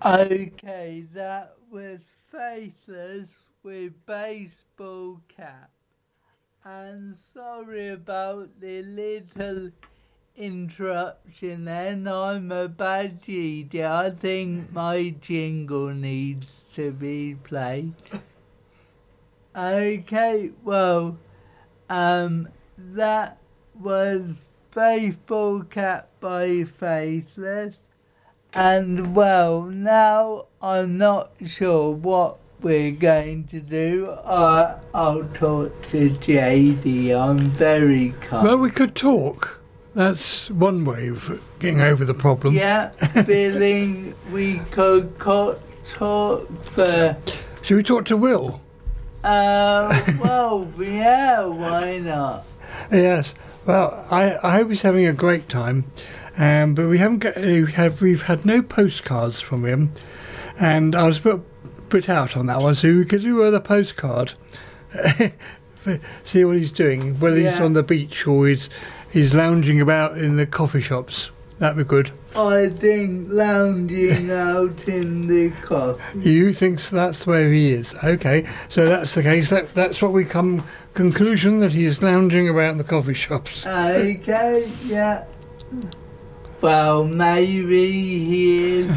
Okay, that was Faceless with Baseball Cap. And sorry about the little interruption then. I'm a bad DJ. I think my jingle needs to be played. Okay, well, that was Baseball Cap by Faceless. And well, now I'm not sure what we're going to do. I'll talk to JD. I'm very calm. Well, we could talk. That's one way of getting over the problem. Yeah, feeling we could talk for... Should we talk to Will? Well, yeah, why not? Yes. Well, I hope he's having a great time. But we've had no postcards from him, and I was put out on that one. So we could do another postcard, see what he's doing, whether he's on the beach or he's lounging about in the coffee shops. That'd be good. I think lounging out in the coffee. You think that's where he is? Okay, so that's the case. That's what we come conclusion that he's lounging about in the coffee shops. Okay, yeah. Well, maybe he is.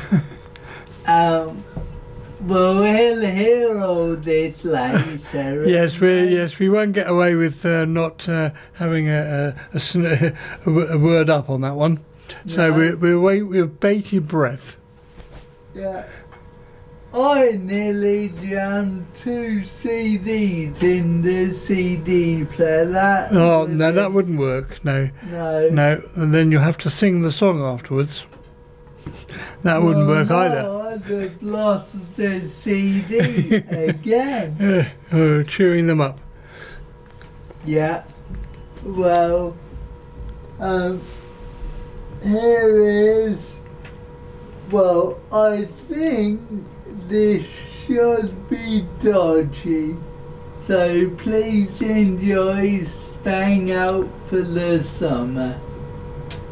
We'll hear all this later. Yes, we won't get away with not having a word up on that one. No. So we'll wait with bated breath. Yeah. I nearly jammed 2 CDs in the CD player. No, that wouldn't work. No, and then you'll have to sing the song afterwards. That wouldn't work either. I just lost the CD again. Chewing them up. Yeah. Well, here is. Well, I think this should be dodgy, so please enjoy staying out for the summer.